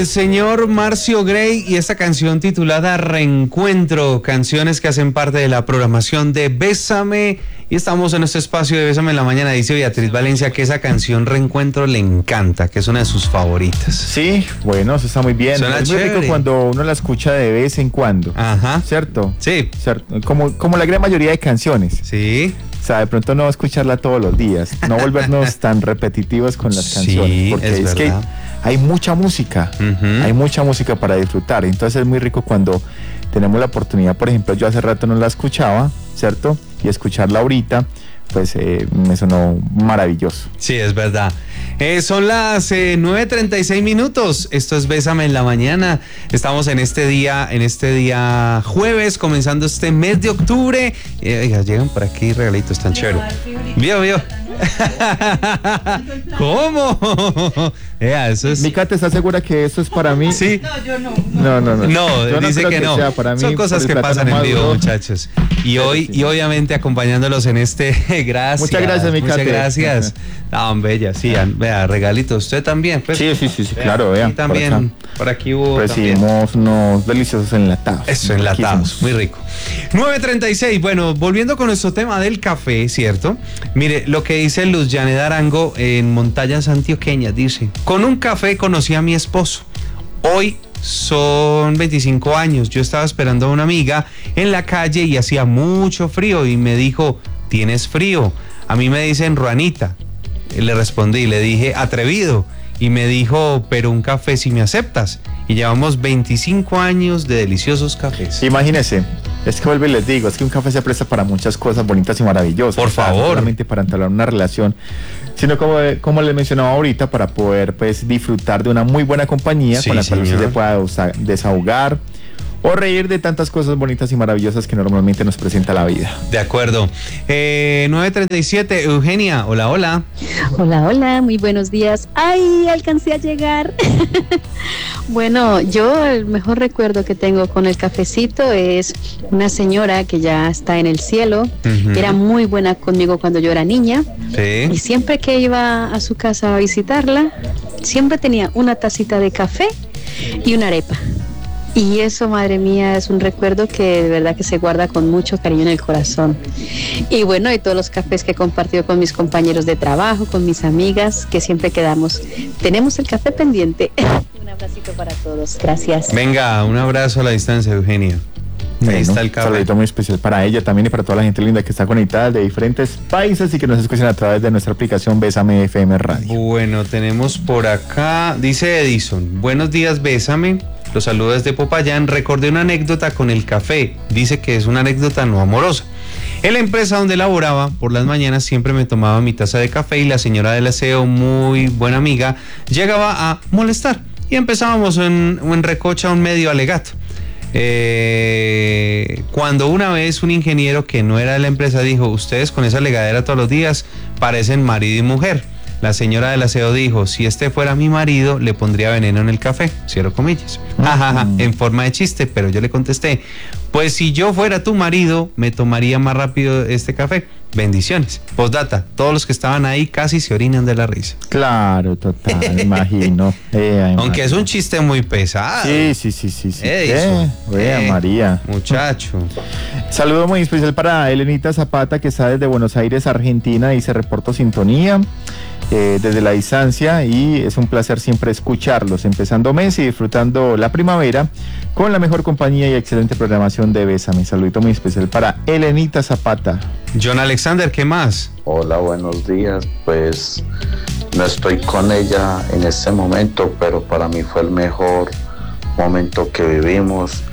el señor Marcio Gray y esta canción titulada Reencuentro, canciones que hacen parte de la programación de Bésame, y estamos en este espacio de Bésame en la mañana. Dice Beatriz Valencia que esa canción Reencuentro le encanta, que es una de sus favoritas. Sí, bueno, eso está muy bien. Suena es muy chévere. rico cuando uno la escucha de vez en cuando. Ajá. ¿Cierto? Sí. ¿Cierto? Como la gran mayoría de canciones. Sí. O sea, de pronto no escucharla todos los días, no volvernos tan repetitivos con las Sí, canciones, porque es que verdad. hay mucha música, hay mucha música para disfrutar, entonces es muy rico cuando tenemos la oportunidad. Por ejemplo, yo hace rato no la escuchaba, ¿cierto? Y escucharla ahorita, pues me sonó maravilloso. Sí, es verdad. Son las 9:36 minutos. Esto es Bésame en la mañana. Estamos en este día jueves, comenzando este mes de octubre. Llegan por aquí regalitos tan chéveres. Vio. ¿Cómo? Eso es. Mica, ¿te estás segura que eso es para mí? Sí. No, yo no. No. No, Yo dice creo que no. sea para mí, Son cosas por que el pasan plátano en vivo, maduro. muchachos. Y hoy, Sí. y obviamente acompañándolos en este. Gracias. Muchas gracias, mi Muchas Cate. gracias. Bella, sí, vea, regalito. Usted también, pues. Sí, claro, vea. Y también, por aquí hubo. Recibimos unos deliciosos enlatados. Eso, enlatados, muy rico. 9:36, bueno, volviendo con nuestro tema del café, ¿cierto? Mire, lo que dice Luz Janet Arango en Montañas Antioqueñas, dice: con un café conocí a mi esposo. Hoy son 25 años. Yo estaba esperando a una amiga en la calle y hacía mucho frío y me dijo: ¿tienes frío? A mí me dicen Ruanita. Le respondí, le dije atrevido, y me dijo: pero un café si me aceptas. Y llevamos 25 años de deliciosos cafés. Imagínese, es que vuelvo y les digo, es que un café se presta para muchas cosas bonitas y maravillosas. Por favor. No solamente para entablar una relación, sino como les mencionaba ahorita, para poder pues disfrutar de una muy buena compañía, Sí, con la cual usted señor. se pueda desahogar o reír de tantas cosas bonitas y maravillosas que normalmente nos presenta la vida. De acuerdo. 9:37, Eugenia, hola. Hola, muy buenos días. ¡Ay, alcancé a llegar! Bueno, yo el mejor recuerdo que tengo con el cafecito es una señora que ya está en el cielo. Ujú. Era muy buena conmigo cuando yo era niña. Y Sí. siempre que iba a su casa a visitarla, siempre tenía una tacita de café y una arepa. Y eso, madre mía, es un recuerdo que de verdad que se guarda con mucho cariño en el corazón. Y bueno, y todos los cafés que he compartido con mis compañeros de trabajo, con mis amigas, que siempre tenemos el café pendiente. Un abracito para todos, gracias. Venga, un abrazo a la distancia, Eugenia. Ahí está el Un café. saludito muy especial para ella también y para toda la gente linda que está conectada de diferentes países y que nos escuchan a través de nuestra aplicación Bésame FM Radio. Bueno, tenemos por acá, dice Edison: buenos días, Bésame. Los saludos desde Popayán. Recordé una anécdota con el café. Dice que es una anécdota no amorosa. En la empresa donde laboraba, por las mañanas siempre me tomaba mi taza de café y la señora del aseo, muy buena amiga, llegaba a molestar y empezábamos en recocha un medio alegato. Cuando una vez un ingeniero que no era de la empresa dijo: ustedes con esa legadera todos los días parecen marido y mujer. La señora del aseo dijo: si este fuera mi marido, le pondría veneno en el café, cierro comillas. Ajaja, en forma de chiste, pero yo le contesté: pues si yo fuera tu marido, me tomaría más rápido este café. Bendiciones. Postdata, todos los que estaban ahí casi se orinan de la risa. Claro, total, imagino. Aunque es un chiste muy pesado. Sí. María. Muchacho. Saludo muy especial para Elenita Zapata, que está desde Buenos Aires, Argentina, y se reportó sintonía desde la distancia, y es un placer siempre escucharlos, empezando mes y disfrutando la primavera con la mejor compañía y excelente programación de Bésame. Saludito muy especial para Elenita Zapata. John Alexander, ¿qué más? Hola, buenos días. Pues no estoy con ella en este momento, pero para mí fue el mejor momento que vivimos.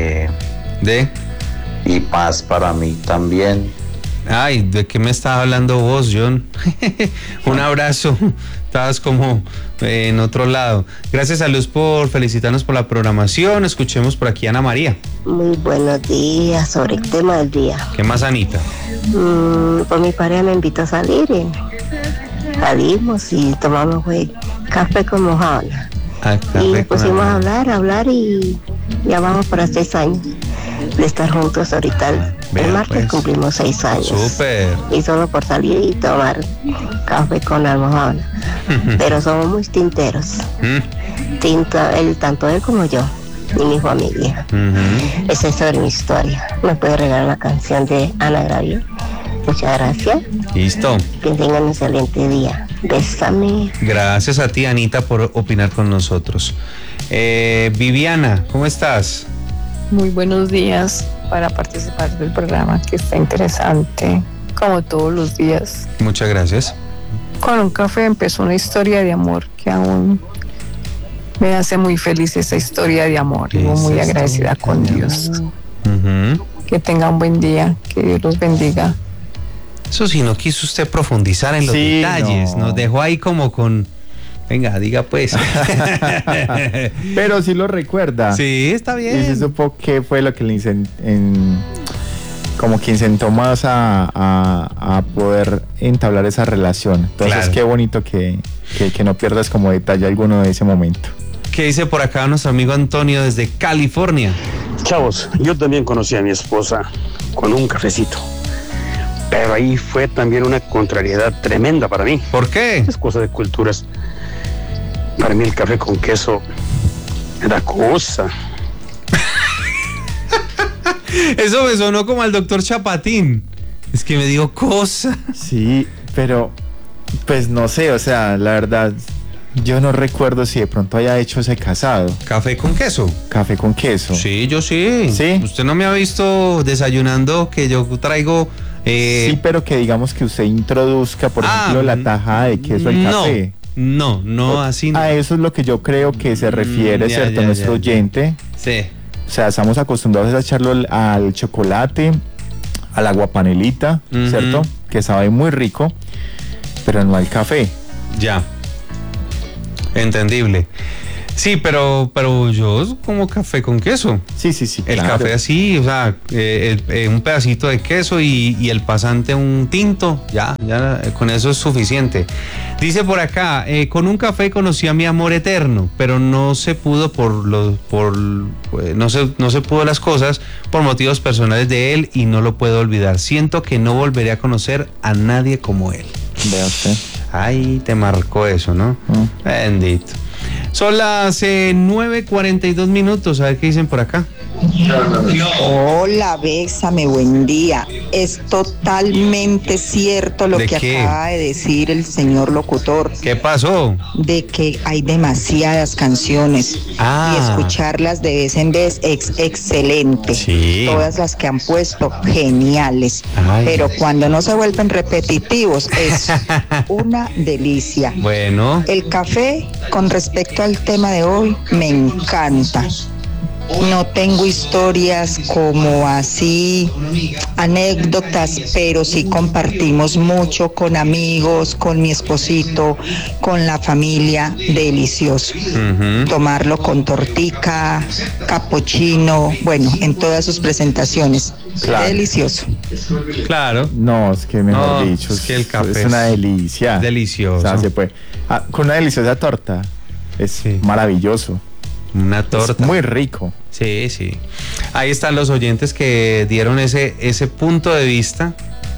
Y paz para mí también. Ay, ¿de qué me estás hablando vos, John? Un abrazo. Estabas como en otro lado. Gracias a Luz por felicitarnos por la programación. Escuchemos por aquí a Ana María. Muy buenos días, sobre el tema del día. ¿Qué más, Anita? Pues mi pareja me invitó a salir y salimos y tomamos café con mojana. Y pusimos a hablar y ya vamos para 6 años. de estar juntos ahorita. El martes pues. cumplimos 6 años. Súper. Y solo por salir y tomar café con almohadona. Pero somos muy tinteros. Tanto él como yo y mi familia. Esa es sobre mi historia. ¿Me puede regalar la canción de Ana Gabriel? Muchas gracias. Listo. Que tengan un excelente día. Bésame. Gracias a ti, Anita, por opinar con nosotros. Viviana, ¿cómo estás? Muy buenos días para participar del programa, que está interesante, como todos los días. Muchas gracias. Con un café empezó una historia de amor que aún me hace muy feliz, esa historia de amor. Vivo muy agradecida con Dios. Que tengan un buen día, que Dios los bendiga. Eso sí, no quiso usted profundizar en los detalles, nos dejó ahí como con... Venga, diga pues. Pero sí lo recuerda. Sí, está bien. Y se supo qué fue lo que le como que incentó más a poder entablar esa relación. Entonces, claro, qué bonito que no pierdas como detalle alguno de ese momento. ¿Qué dice por acá nuestro amigo Antonio desde California? Chavos, yo también conocí a mi esposa con un cafecito. Pero ahí fue también una contrariedad tremenda para mí. ¿Por qué? Es cosa de culturas. Para mí el café con queso era cosa. Eso me sonó como al doctor Chapatín. Es que me dijo cosa. Sí, pero pues no sé, o sea, la verdad, yo no recuerdo si de pronto haya hecho ese casado. ¿Café con queso? Café con queso. Sí, yo sí. ¿Sí? ¿Usted no me ha visto desayunando que yo traigo... Sí, pero que digamos que usted introduzca, por ejemplo, la tajada de queso al café. No, así no. A eso es lo que yo creo que se refiere, ¿cierto? Nuestro oyente. Sí. O sea, estamos acostumbrados a echarlo al chocolate, al aguapanelita, ¿cierto? Que sabe muy rico, pero no al café. Ya. Entendible. Sí, pero yo como café con queso. Sí, El claro. café así, o sea, un pedacito de queso y el pasante un tinto, ya con eso es suficiente. Dice por acá, con un café conocí a mi amor eterno, pero no se pudo no se pudo las cosas por motivos personales de él y no lo puedo olvidar. Siento que no volveré a conocer a nadie como él. Vea usted. Ay, te marcó eso, ¿no? Bendito. Son las 9:42 minutos. A ver qué dicen por acá. Hola, bésame, buen día. Es totalmente cierto lo que acaba de decir el señor locutor. ¿Qué pasó? De que hay demasiadas canciones y escucharlas de vez en vez es excelente. Sí. Todas las que han puesto, geniales. Pero cuando no se vuelven repetitivos es una delicia. Bueno. El café, con respecto al tema de hoy, me encanta. No tengo historias como así, anécdotas, pero sí compartimos mucho con amigos, con mi esposito, con la familia, delicioso. Tomarlo con tortica, capuchino, bueno, en todas sus presentaciones. Claro. Delicioso. Claro. No, es que mejor dicho, es que el café es una delicia. Delicioso. O sea, se puede. Con una deliciosa torta. Es maravilloso. Una torta. Es muy rico. Sí. Ahí están los oyentes que dieron ese punto de vista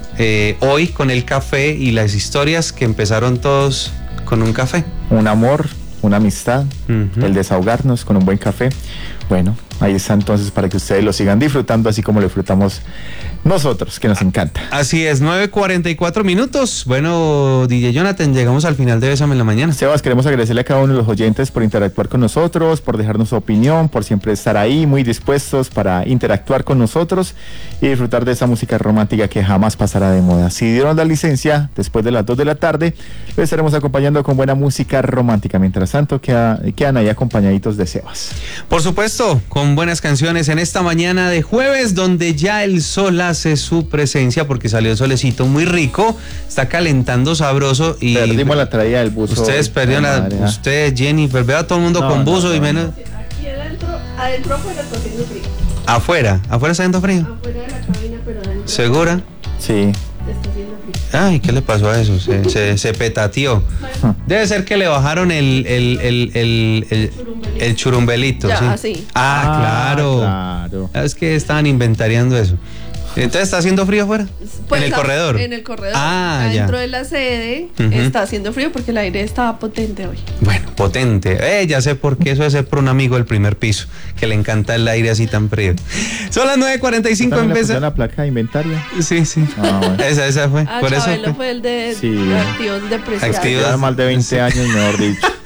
hoy con el café y las historias que empezaron todos con un café. Un amor, una amistad, el desahogarnos con un buen café. Bueno, ahí está entonces para que ustedes lo sigan disfrutando así como lo disfrutamos nosotros, que nos encanta. Así es, 9:44 minutos. Bueno, DJ Jonathan, llegamos al final de Bésame en la Mañana. Sebas, queremos agradecerle a cada uno de los oyentes por interactuar con nosotros, por dejarnos su opinión, por siempre estar ahí, muy dispuestos para interactuar con nosotros y disfrutar de esa música romántica que jamás pasará de moda. Si dieron la licencia, después de las 2 de la tarde, lo estaremos acompañando con buena música romántica. Mientras tanto, quedan ahí acompañaditos de Sebas. Por supuesto, con buenas canciones en esta mañana de jueves, donde ya el sol hace su presencia porque salió el solecito muy rico, está calentando sabroso y perdimos la traída del buzo. Ustedes perdieron usted, Jennifer, veo a todo el mundo con buzo y menos. Aquí adentro afuera está haciendo frío. Afuera está haciendo frío. Afuera de la cabina, pero adentro. ¿Segura? Sí. Está haciendo frío. Ay, ¿qué le pasó a eso? Se petateó. Debe ser que le bajaron el churumbelito. Ya, ¿sí? sí. Claro. Es que estaban inventariando eso. Entonces, ¿está haciendo frío afuera? Pues ¿En el corredor? En el corredor. ya. Adentro de la sede está haciendo frío porque el aire estaba potente hoy. Bueno, potente. Ya sé por qué. Eso es por un amigo del primer piso, que le encanta el aire así tan frío. Son las 9:45 en vez de... la placa de inventario? Sí. Bueno. Esa fue. Por eso Chabelo fue el de activos depresivos. Lleva más de 20 años, mejor dicho.